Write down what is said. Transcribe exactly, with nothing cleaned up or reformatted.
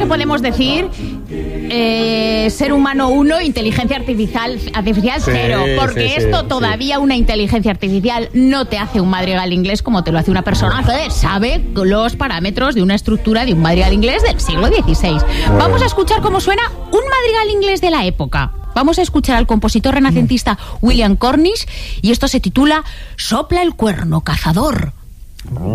que podemos decir eh, ser humano uno, inteligencia artificial, artificial Sí, cero, porque sí, esto sí, todavía una inteligencia artificial no te hace un madrigal inglés como te lo hace una persona que sabe los parámetros de una estructura de un madrigal inglés del siglo dieciséis. Bueno. Vamos a escuchar cómo suena un madrigal inglés de la época. Vamos a escuchar al compositor renacentista William Cornish y esto se titula Sopla el cuerno, cazador.